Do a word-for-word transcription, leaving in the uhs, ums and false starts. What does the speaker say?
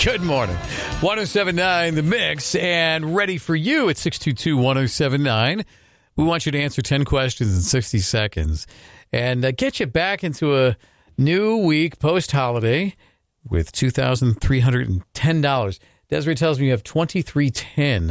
Good morning. ten seventy-nine The Mix, and ready for you at six two two, one oh seven nine. We want you to answer ten questions in sixty seconds and uh, get you back into a new week post-holiday with two thousand three hundred ten dollars. Desiree tells me you have twenty-three ten